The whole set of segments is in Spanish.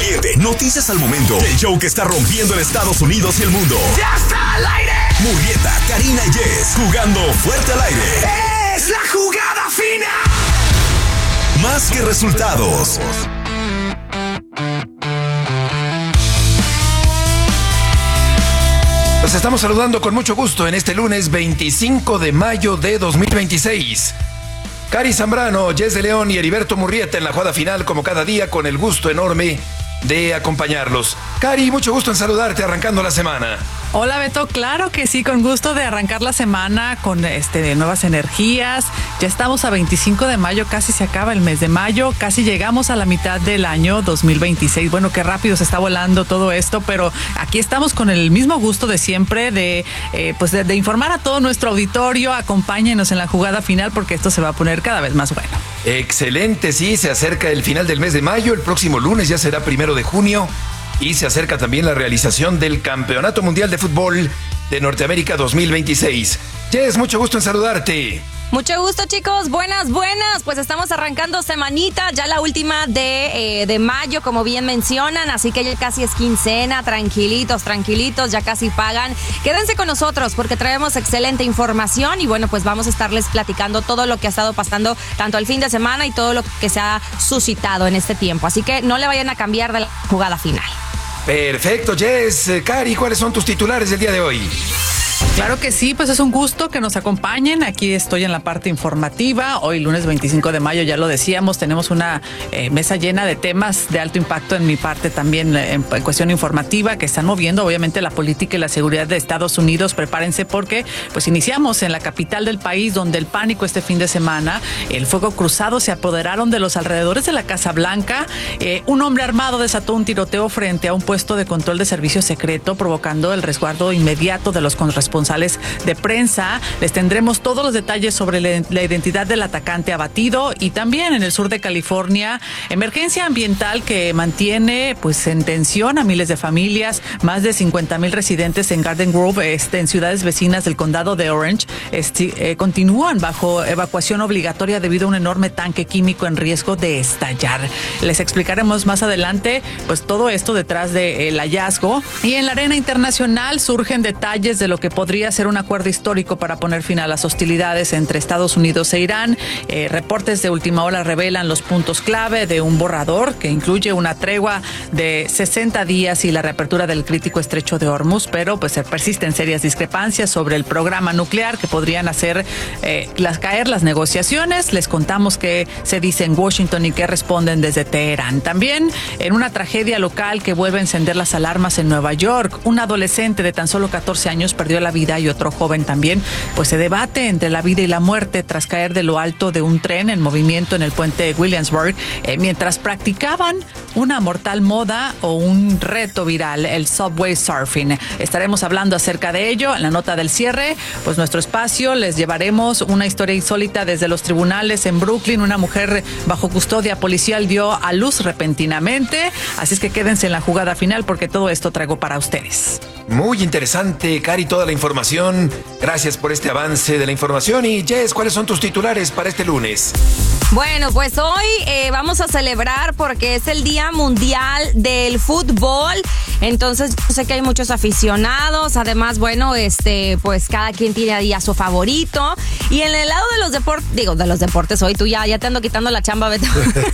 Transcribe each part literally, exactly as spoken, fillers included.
caliente, noticias al momento. El show que está rompiendo en Estados Unidos y el mundo. ¡Ya está al aire! Murrieta, Karina y Jess, jugando fuerte al aire. ¡Es la jugada final! Más que resultados. Los estamos saludando con mucho gusto en este lunes veinticinco de mayo de dos mil veintiséis. Cari Zambrano, Jess de León y Heriberto Murrieta en la jugada final, como cada día, con el gusto enorme de acompañarlos. Cari, mucho gusto en saludarte arrancando la semana. Hola Beto, claro que sí, con gusto de arrancar la semana con este nuevas energías. Ya estamos a veinticinco de mayo, casi se acaba el mes de mayo, casi llegamos a la mitad del año dos mil veintiséis. Bueno, qué rápido se está volando todo esto, pero aquí estamos con el mismo gusto de siempre de, eh, pues de, de informar a todo nuestro auditorio. Acompáñenos en la jugada final porque esto se va a poner cada vez más bueno. Excelente, sí, se acerca el final del mes de mayo, el próximo lunes ya será primero de junio. Y se acerca también la realización del Campeonato Mundial de Fútbol de Norteamérica dos mil veintiséis. Jess, mucho gusto en saludarte. Mucho gusto, chicos. Buenas, buenas. Pues estamos arrancando semanita, ya la última de, eh, de mayo, como bien mencionan. Así que ya casi es quincena. Tranquilitos, tranquilitos, ya casi pagan. Quédense con nosotros porque traemos excelente información. Y bueno, pues vamos a estarles platicando todo lo que ha estado pasando, tanto el fin de semana y todo lo que se ha suscitado en este tiempo. Así que no le vayan a cambiar de la jugada final. Perfecto, Jess. Cari, ¿cuáles son tus titulares del día de hoy? Claro que sí, pues es un gusto que nos acompañen. Aquí estoy en la parte informativa. Hoy, lunes veinticinco de mayo, ya lo decíamos, tenemos una eh, mesa llena de temas de alto impacto en mi parte también en, en cuestión informativa que están moviendo obviamente la política y la seguridad de Estados Unidos. Prepárense porque pues iniciamos en la capital del país, donde el pánico este fin de semana, el fuego cruzado se apoderaron de los alrededores de la Casa Blanca. Eh, un hombre armado desató un tiroteo frente a un puesto de control de servicio secreto, provocando el resguardo inmediato de los corresponsales de prensa. Les tendremos todos los detalles sobre la identidad del atacante abatido. Y también en el sur de California, emergencia ambiental que mantiene pues en tensión a miles de familias. Más de cincuenta mil residentes en Garden Grove, este, en ciudades vecinas del condado de Orange, este, eh, continúan bajo evacuación obligatoria debido a un enorme tanque químico en riesgo de estallar. Les explicaremos más adelante pues todo esto detrás del hallazgo. Y en la arena internacional surgen detalles de lo que podría ser un acuerdo histórico para poner fin a las hostilidades entre Estados Unidos e Irán. Eh, reportes de última hora revelan los puntos clave de un borrador que incluye una tregua de sesenta días y la reapertura del crítico estrecho de Hormuz, pero pues persisten serias discrepancias sobre el programa nuclear que podrían hacer eh, las, caer las negociaciones. Les contamos qué se dice en Washington y qué responden desde Teherán. También en una tragedia local que vuelve a encender las alarmas en Nueva York, un adolescente de tan solo catorce años perdió la vida y otro joven también, pues se debate entre la vida y la muerte tras caer de lo alto de un tren en movimiento en el puente de Williamsburg, eh, mientras practicaban una mortal moda o un reto viral, el subway surfing. Estaremos hablando acerca de ello en la nota del cierre. Pues nuestro espacio les llevaremos una historia insólita desde los tribunales en Brooklyn. Una mujer bajo custodia policial dio a luz repentinamente, así es que quédense en la jugada final porque todo esto traigo para ustedes. Muy interesante, Cari, toda la información. Gracias por este avance de la información. Y Jess, ¿cuáles son tus titulares para este lunes? Bueno, pues hoy eh, vamos a celebrar porque es el Día Mundial del Fútbol. Entonces, yo sé que hay muchos aficionados. Además, bueno, este, pues cada quien tiene ahí a su favorito. Y en el lado de los deportes, digo, de los deportes, hoy tú ya, ya te ando quitando la chamba, Beto.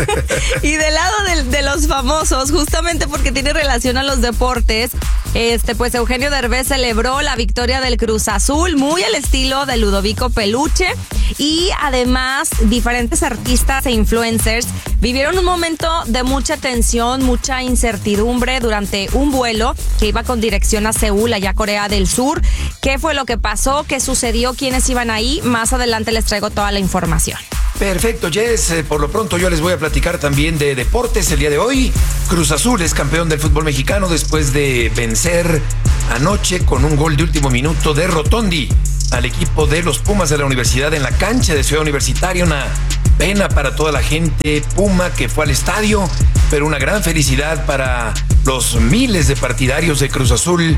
Y del lado de, de los famosos, justamente porque tiene relación a los deportes, este, pues Eugenio Derbez celebró la victoria del Cruz Azul, muy al estilo de Ludovico Peluche. Y además, diferentes artistas e influencers vivieron un momento de mucha tensión, mucha incertidumbre durante un vuelo que iba con dirección a Seúl, allá Corea del Sur. ¿Qué fue lo que pasó? ¿Qué sucedió? ¿Quiénes iban ahí? Más adelante les traigo toda la información. Perfecto, Jess. Eh, por lo pronto yo les voy a platicar también de deportes el día de hoy. Cruz Azul es campeón del fútbol mexicano después de vencer anoche con un gol de último minuto de Rotondi al equipo de los Pumas de la Universidad en la cancha de Ciudad Universitaria. Una pena para toda la gente Puma que fue al estadio, pero una gran felicidad para los miles de partidarios de Cruz Azul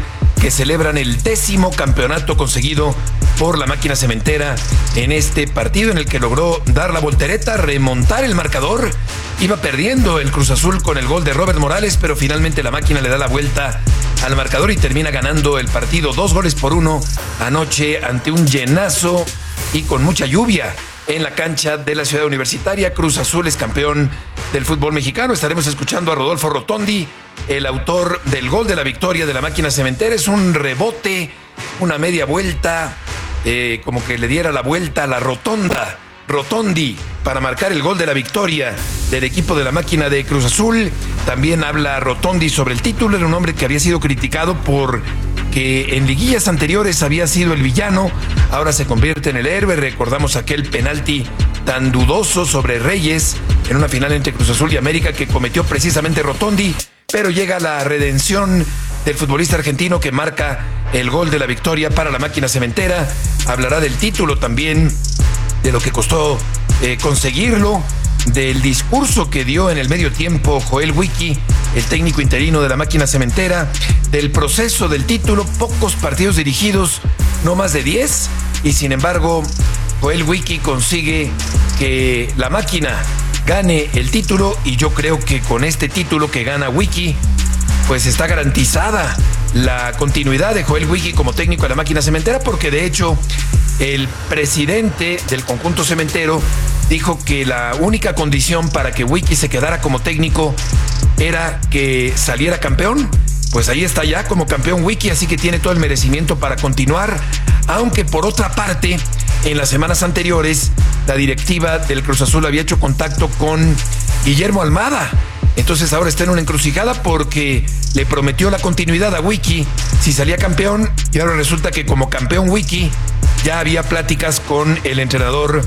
que celebran el décimo campeonato conseguido por la máquina cementera en este partido en el que logró dar la voltereta, remontar el marcador. Iba perdiendo el Cruz Azul con el gol de Robert Morales, pero finalmente la máquina le da la vuelta al marcador y termina ganando el partido dos goles por uno anoche ante un llenazo y con mucha lluvia en la cancha de la Ciudad Universitaria. Cruz Azul es campeón del fútbol mexicano. Estaremos escuchando a Rodolfo Rotondi, el autor del gol de la victoria de la máquina cementera. Es un rebote, una media vuelta, eh, como que le diera la vuelta a la rotonda. Rotondi para marcar el gol de la victoria del equipo de la máquina de Cruz Azul. También habla Rotondi sobre el título. Era un hombre que había sido criticado por que en liguillas anteriores había sido el villano, ahora se convierte en el héroe. Recordamos aquel penalti tan dudoso sobre Reyes en una final entre Cruz Azul y América que cometió precisamente Rotondi, pero llega la redención del futbolista argentino que marca el gol de la victoria para la máquina cementera. Hablará del título también, de lo que costó eh, conseguirlo, del discurso que dio en el medio tiempo Joel Wiki, el técnico interino de la máquina cementera, del proceso del título. Pocos partidos dirigidos, no más de diez, y sin embargo Joel Wiki consigue que la máquina gane el título, y yo creo que con este título que gana Wiki, pues está garantizada la continuidad de Joel Wiki como técnico de la máquina cementera, porque de hecho el presidente del conjunto cementero dijo que la única condición para que Wiki se quedara como técnico era que saliera campeón. Pues ahí está ya como campeón Wiki, así que tiene todo el merecimiento para continuar, aunque por otra parte, en las semanas anteriores, la directiva del Cruz Azul había hecho contacto con Guillermo Almada. Entonces ahora está en una encrucijada porque le prometió la continuidad a Wiki si salía campeón, y ahora resulta que como campeón Wiki ya había pláticas con el entrenador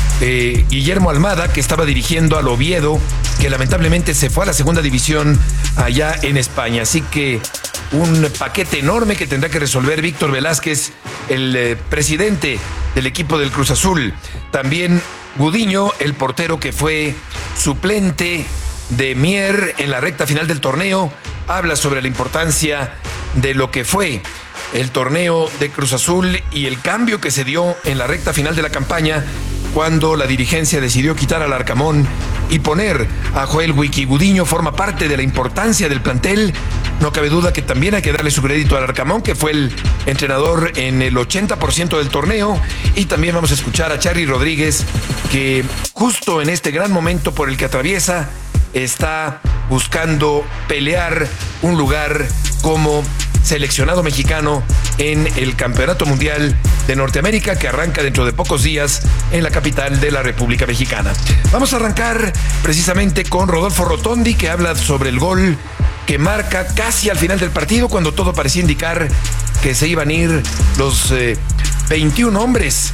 eh, Guillermo Almada, que estaba dirigiendo al Oviedo, que lamentablemente se fue a la segunda división allá en España. Así que un paquete enorme que tendrá que resolver Víctor Velázquez, el eh, presidente del equipo del Cruz Azul. También Gudiño, el portero que fue suplente de Mier en la recta final del torneo, habla sobre la importancia de lo que fue el torneo de Cruz Azul y el cambio que se dio en la recta final de la campaña cuando la dirigencia decidió quitar al Arcamón y poner a Joel Wiki. Gudiño forma parte de la importancia del plantel. No cabe duda que también hay que darle su crédito al Arcamón, que fue el entrenador en el ochenta por ciento del torneo. Y también vamos a escuchar a Charly Rodríguez, que justo en este gran momento por el que atraviesa, está buscando pelear un lugar como seleccionado mexicano en el Campeonato Mundial de Norteamérica, que arranca dentro de pocos días en la capital de la República Mexicana. Vamos a arrancar precisamente con Rodolfo Rotondi, que habla sobre el gol que marca casi al final del partido, cuando todo parecía indicar que se iban a ir los eh, veintiún hombres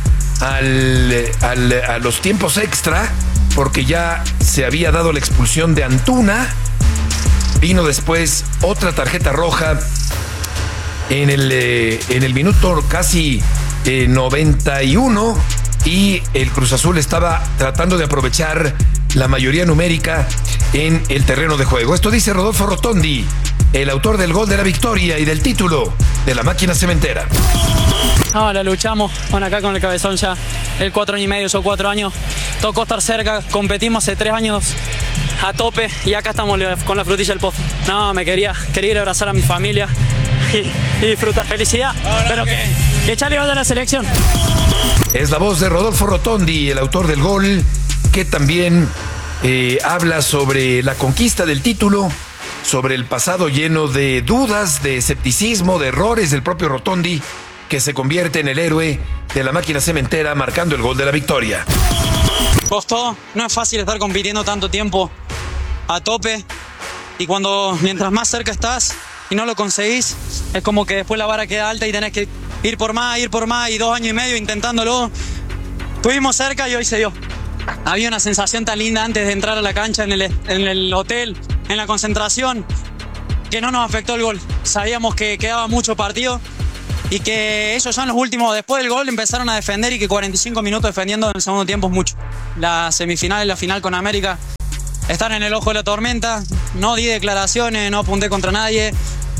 al, al, a los tiempos extra, porque ya se había dado la expulsión de Antuna. Vino después otra tarjeta roja en el, eh, en el minuto casi eh, noventa y uno, y el Cruz Azul estaba tratando de aprovechar la mayoría numérica en el terreno de juego. Esto dice Rodolfo Rotondi, el autor del gol de la victoria y del título de la máquina cementera. No, la luchamos, bueno, acá con el cabezón ya el cuatro años y medio, son cuatro años, tocó estar cerca, competimos hace tres años a tope y acá estamos con la frutilla del pozo. No, me quería, quería ir a abrazar a mi familia y, y disfrutar, felicidad, pero que, que Charly vaya a la selección. Es la voz de Rodolfo Rotondi, el autor del gol, que también eh, habla sobre la conquista del título, sobre el pasado lleno de dudas, de escepticismo, de errores del propio Rotondi, que se convierte en el héroe de la máquina cementera marcando el gol de la victoria. Costó, no es fácil estar compitiendo tanto tiempo a tope, y cuando mientras más cerca estás y no lo conseguís, es como que después la vara queda alta y tenés que ir por más, ir por más, y dos años y medio intentándolo. Estuvimos cerca y hoy se dio. Había una sensación tan linda antes de entrar a la cancha, en el, en el hotel, en la concentración, que no nos afectó el gol. Sabíamos que quedaba mucho partido y que ellos ya en los últimos, después del gol, empezaron a defender, y que cuarenta y cinco minutos defendiendo en el segundo tiempo es mucho. La semifinal y la final con América están en el ojo de la tormenta. No di declaraciones, no apunté contra nadie.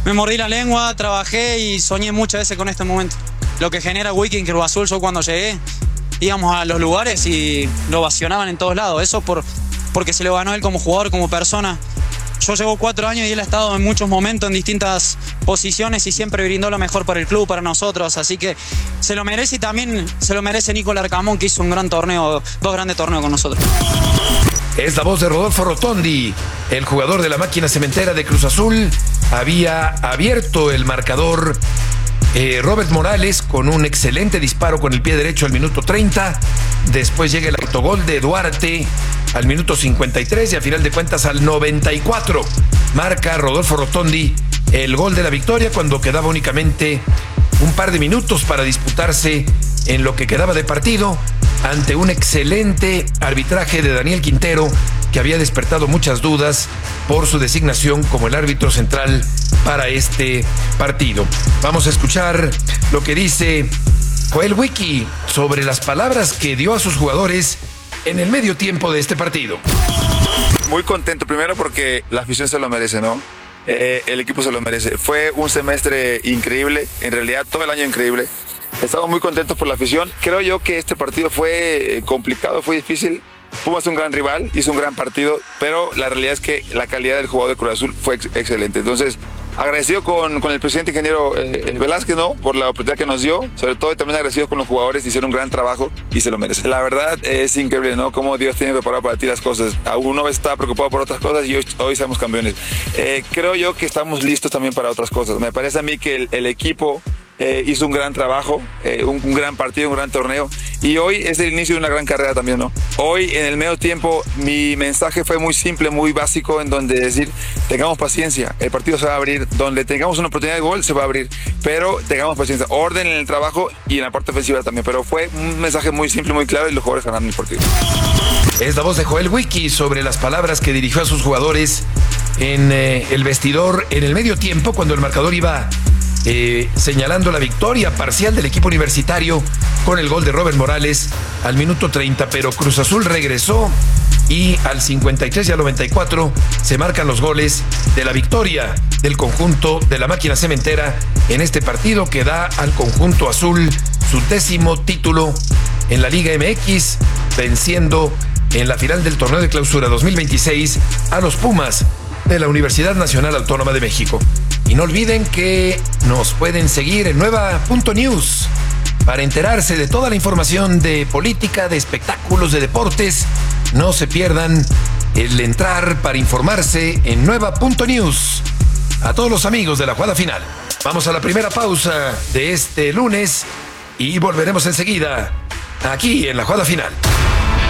me mordí la lengua, trabajé y soñé muchas veces con este momento. Lo que genera Wiki en Cruz Azul, yo cuando llegué íbamos a los lugares y lo ovacionaban en todos lados. Eso por, porque se lo ganó él como jugador, como persona. Yo llevo cuatro años y él ha estado en muchos momentos en distintas posiciones y siempre brindó lo mejor para el club, para nosotros. Así que se lo merece y también se lo merece Nicolás Arcamón, que hizo un gran torneo, dos grandes torneos con nosotros. Es la voz de Rodolfo Rotondi, el jugador de la máquina cementera de Cruz Azul. Había abierto el marcador eh, Robert Morales con un excelente disparo con el pie derecho al minuto treinta. Después llega el autogol de Duarte al minuto cincuenta y tres y a final de cuentas al noventa y cuatro. Marca Rodolfo Rotondi el gol de la victoria cuando quedaba únicamente un par de minutos para disputarse en lo que quedaba de partido, ante un excelente arbitraje de Daniel Quintero, que había despertado muchas dudas por su designación como el árbitro central para este partido. Vamos a escuchar lo que dice Joel Wiki sobre las palabras que dio a sus jugadores en el medio tiempo de este partido. Muy contento, primero porque la afición se lo merece, ¿no? Eh, el equipo se lo merece. Fue un semestre increíble, en realidad todo el año increíble. Estamos muy contentos por la afición. Creo yo que este partido fue complicado, fue difícil. Pumas es un gran rival, hizo un gran partido, pero la realidad es que la calidad del jugador de Cruz Azul fue ex excelente. Entonces, agradecido con, con el presidente ingeniero eh, Velázquez, ¿no? Por la oportunidad que nos dio, sobre todo también agradecido con los jugadores, hicieron un gran trabajo y se lo merecen. La verdad es increíble, ¿no? Cómo Dios tiene preparado para ti las cosas. Aún no está preocupado por otras cosas y hoy, hoy somos campeones. Eh, creo yo que estamos listos también para otras cosas. Me parece a mí que el, el equipo Eh, hizo un gran trabajo, eh, un, un gran partido, un gran torneo, y hoy es el inicio de una gran carrera también, ¿no? Hoy en el medio tiempo mi mensaje fue muy simple, muy básico, en donde decir, tengamos paciencia, el partido se va a abrir, donde tengamos una oportunidad de gol se va a abrir, pero tengamos paciencia, orden en el trabajo y en la parte ofensiva también, pero fue un mensaje muy simple, muy claro y los jugadores ganaron el partido. Es la voz de Joel Wiki sobre las palabras que dirigió a sus jugadores en eh, el vestidor en el medio tiempo, cuando el marcador iba Eh, señalando la victoria parcial del equipo universitario con el gol de Robert Morales al minuto treinta, pero Cruz Azul regresó y al cincuenta y tres y al noventa y cuatro se marcan los goles de la victoria del conjunto de la máquina cementera en este partido que da al conjunto azul su décimo título en la Liga M X, venciendo en la final del torneo de clausura dos mil veintiséis a los Pumas de la Universidad Nacional Autónoma de México. Y no olviden que nos pueden seguir en nueva punto news para enterarse de toda la información de política, de espectáculos, de deportes. No se pierdan el entrar para informarse en nueva punto news. A todos los amigos de la jugada final. Vamos a la primera pausa de este lunes y volveremos enseguida aquí en la jugada final.